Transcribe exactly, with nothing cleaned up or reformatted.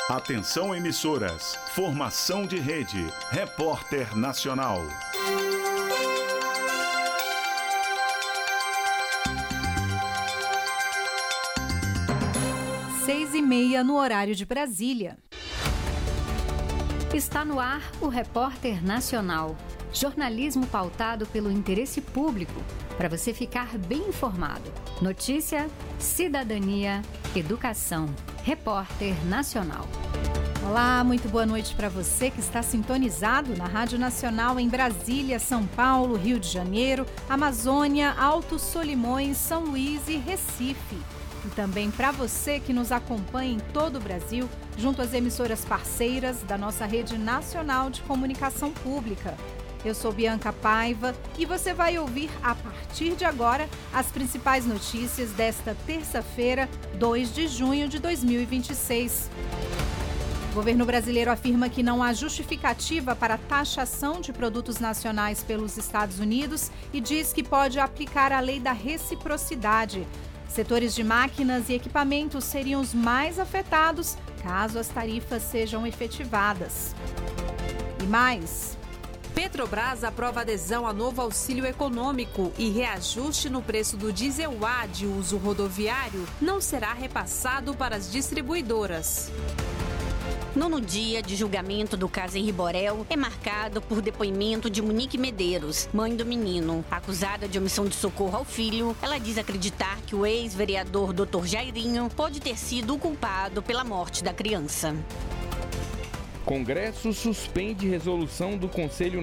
Atenção emissoras, formação de rede, Repórter Nacional. Seis e meia no horário de Brasília. Está no ar o Repórter Nacional. Jornalismo pautado pelo interesse público, para você ficar bem informado. Notícia, cidadania, educação. Repórter Nacional. Olá, muito boa noite para você que está sintonizado na Rádio Nacional em Brasília, São Paulo, Rio de Janeiro, Amazônia, Alto Solimões, São Luís e Recife. E também para você que nos acompanha em todo o Brasil, junto às emissoras parceiras da nossa Rede Nacional de Comunicação Pública. Eu sou Bianca Paiva e você vai ouvir a partir de agora as principais notícias desta terça-feira, dois de junho de dois mil e vinte e seis. O governo brasileiro afirma que não há justificativa para a taxação de produtos nacionais pelos Estados Unidos e diz que pode aplicar a lei da reciprocidade. Setores de máquinas e equipamentos seriam os mais afetados caso as tarifas sejam efetivadas. E mais... Petrobras aprova adesão a novo auxílio econômico e reajuste no preço do diesel A de uso rodoviário não será repassado para as distribuidoras. Nono dia de julgamento do caso Henri Borel é marcado por depoimento de Monique Medeiros, mãe do menino. Acusada de omissão de socorro ao filho, ela diz acreditar que o ex-vereador doutor Jairinho pode ter sido o culpado pela morte da criança. Congresso suspende resolução do Conselho